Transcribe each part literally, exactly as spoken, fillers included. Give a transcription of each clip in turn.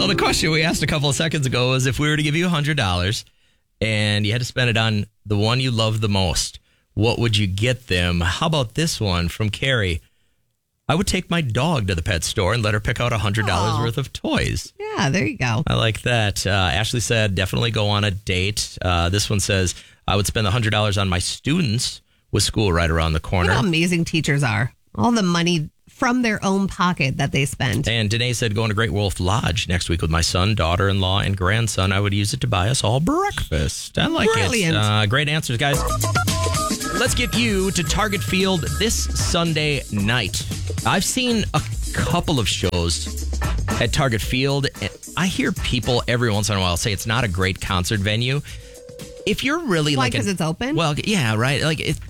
the question we asked a couple of seconds ago was if we were to give you one hundred dollars and you had to spend it on the one you love the most, what would you get them? How about this one from Carrie? I would take my dog to the pet store and let her pick out one hundred dollars Aww. worth of toys. Yeah, there you go. I like that. Uh, Ashley said, definitely go on a date. Uh, this one says, I would spend one hundred dollars on my students with school right around the corner. Look how amazing teachers are. All the money from their own pocket that they spend. And Danae said, going to Great Wolf Lodge next week with my son, daughter-in-law, and grandson. I would use it to buy us all breakfast. I like Brilliant. it. Uh, great answers, guys. Let's get you to Target Field this Sunday night. I've seen a couple of shows at Target Field, and I hear people every once in a while say it's not a great concert venue. If you're really Why, like... because it's open? Well, yeah, right. Like, it,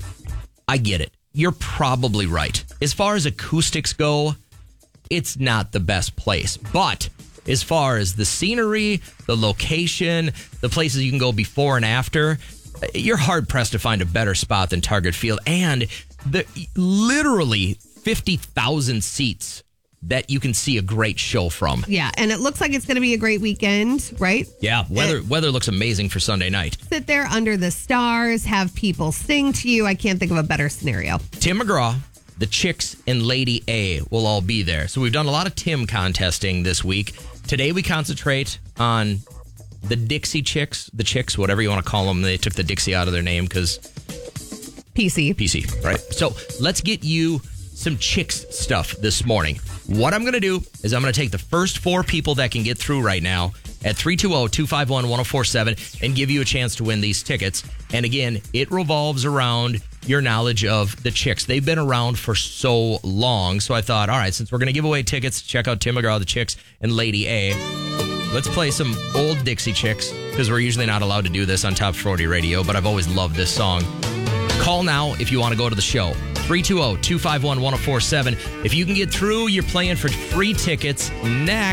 I get it. You're probably right. As far as acoustics go, it's not the best place. But as far as the scenery, the location, the places you can go before and after, you're hard-pressed to find a better spot than Target Field. And the literally fifty thousand seats that you can see a great show from. Yeah, and it looks like it's going to be a great weekend, right? Yeah, weather It- weather looks amazing for Sunday night. Sit there under the stars, have people sing to you. I can't think of a better scenario. Tim McGraw, the Chicks, and Lady A will all be there. So we've done a lot of Tim contesting this week. Today we concentrate on the Dixie Chicks, the Chicks, whatever you want to call them. They took the Dixie out of their name because P C. P C, right? So let's get you some Chicks stuff this morning. What I'm going to do is I'm going to take the first four people that can get through right now at three two zero, two five one, one zero four seven and give you a chance to win these tickets. And again, it revolves around your knowledge of the Chicks. They've been around for so long. So I thought, all right, since we're going to give away tickets, check out Tim McGraw, the Chicks, and Lady A. Let's play some old Dixie Chicks because we're usually not allowed to do this on Top forty Radio, but I've always loved this song. Call now if you want to go to the show. three two zero, two five one, one zero four seven. If you can get through, you're playing for free tickets next.